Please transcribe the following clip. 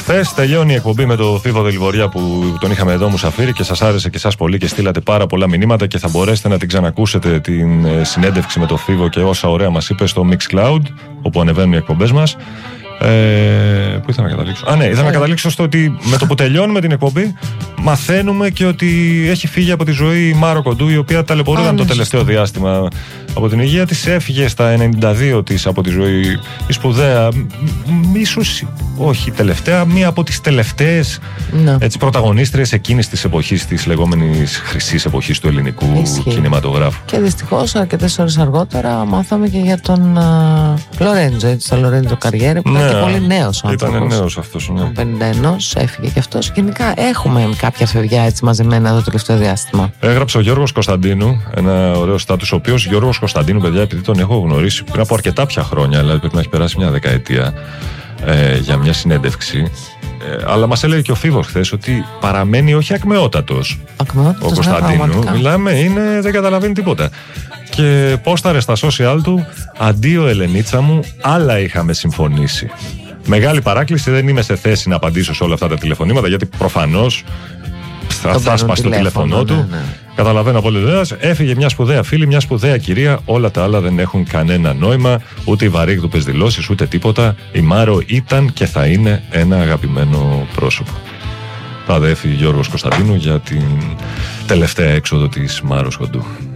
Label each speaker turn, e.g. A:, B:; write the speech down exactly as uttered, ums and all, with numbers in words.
A: Χθες τελειώνει η εκπομπή με το Φίβο Δελιβοριά που τον είχαμε εδώ μουσαφίρι και σας άρεσε και εσάς πολύ και στείλατε πάρα πολλά μηνύματα και θα μπορέσετε να την ξανακούσετε την συνέντευξη με το Φίβο και όσα ωραία μας είπε στο Mixcloud, όπου ανεβαίνουν οι εκπομπές μας. Ε, πού ήθελα να καταλήξω? Α, ναι, ήθελα να καταλήξω στο ότι με το που τελειώνουμε την εκπομπή μαθαίνουμε και ότι έχει φύγει από τη ζωή η Μάρο Κοντού, η οποία ταλαιπωρούταν το τελευταίο διάστημα από την υγεία της. Έφυγε στα ενενήντα δύο της από τη ζωή η σπουδαία, ίσως όχι τελευταία, μία από τις τελευταίες έτσι, πρωταγωνίστριες εκείνης της εποχής, της λεγόμενης χρυσής εποχής του ελληνικού Ισχύει. κινηματογράφου.
B: Και δυστυχώς αρκετές ώρες αργότερα μάθαμε και για τον uh, Λορέντζο, έτσι, τον Λορέντζο Καριέρη, που ναι, ήταν και πολύ νέος άνθρωπος.
A: Ήταν νέος αυτός, ναι.
B: πενήντα ένα έφυγε και αυτός. Γενικά έχουμε κάποια φευγιά έτσι μαζεμένα το τελευταίο διάστημα.
A: Έγραψε ο Γιώργος Κωνσταντίνου ένα ωραίο στάτους, ο οποίος Γιώργος Κωνσταντίνου, παιδιά, επειδή τον έχω γνωρίσει πριν από αρκετά πια χρόνια, δηλαδή πρέπει να έχει περάσει μια δεκαετία, ε, για μια συνέντευξη. Ε, αλλά μας έλεγε και ο Φίβος χθες ότι παραμένει όχι ακμεότατος.
B: Ακμεότατος,
A: ο Κωνσταντίνου. Ναι, μιλάμε, είναι, δεν καταλαβαίνει τίποτα. Και πόσταρε στα social του, αντίο Ελενίτσα μου, άλλα είχαμε συμφωνήσει. Μεγάλη παράκληση, δεν είμαι σε θέση να απαντήσω σε όλα αυτά τα τηλεφωνήματα, γιατί προφανώς θα, θα σπάσει το τηλέφωνό του. Ναι, ναι. Καταλαβαίνω πολύ ωραία. Έφυγε μια σπουδαία φίλη, μια σπουδαία κυρία. Όλα τα άλλα δεν έχουν κανένα νόημα. Ούτε οι βαρύγδουπες δηλώσεις, ούτε τίποτα. Η Μάρο ήταν και θα είναι ένα αγαπημένο πρόσωπο. Θα δέφει Γιώργος Κωνσταντίνου για την τελευταία έξοδο της Μάρος Κοντού.